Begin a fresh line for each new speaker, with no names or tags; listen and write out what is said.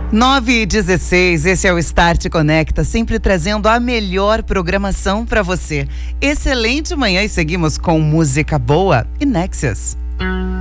9h16, esse é o Start Conecta, sempre trazendo a melhor programação para você. Excelente manhã e seguimos com música boa e Nexus.